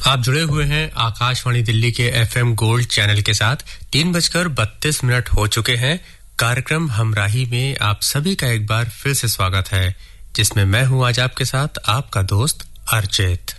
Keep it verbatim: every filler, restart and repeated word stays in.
आप जुड़े हुए हैं आकाशवाणी दिल्ली के एफएम गोल्ड चैनल के साथ। तीन बजकर बत्तीस मिनट हो चुके हैं। कार्यक्रम हमराही में आप सभी का एक बार फिर से स्वागत है, जिसमें मैं हूं आज आपके साथ आपका दोस्त अर्चित।